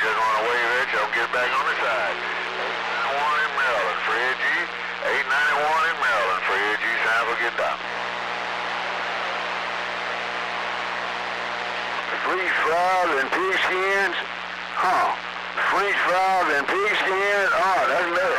just want to wave at you. I'll get back on the side. 891 in Maryland, Fred G. 891 in Maryland, Fred G. Sign for get down. French fries and pigskins? Huh. French fries and pigskins? Oh, that's better.